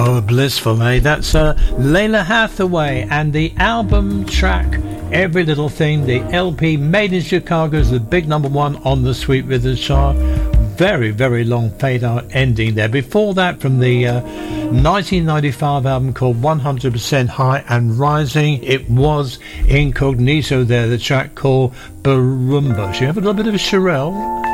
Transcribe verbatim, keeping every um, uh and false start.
Oh, blissful, eh? That's uh, Layla Hathaway and the album track Every Little Thing. The L P Made in Chicago is the big number one on the Sweet Rhythm chart. Very, very long fade out ending there. Before that, from the uh, nineteen ninety-five album called one hundred percent High and Rising, it was Incognito there, the track called Barumba. Should you have a little bit of a Shirelle?